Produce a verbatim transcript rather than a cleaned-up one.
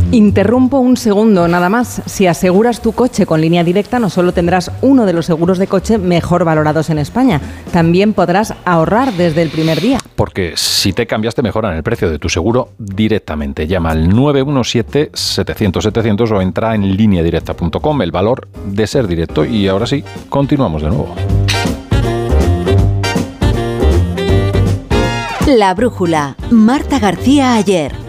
Interrumpo un segundo, nada más. Si aseguras tu coche con Línea Directa, no solo tendrás uno de los seguros de coche mejor valorados en España, también podrás ahorrar desde el primer día. Porque si te cambias, te mejoran el precio de tu seguro directamente. Llama al nueve uno siete, setecientos, setecientos o entra en línea directa punto com. El valor de ser directo. Y ahora sí, continuamos de nuevo. La brújula. Marta García Ayer.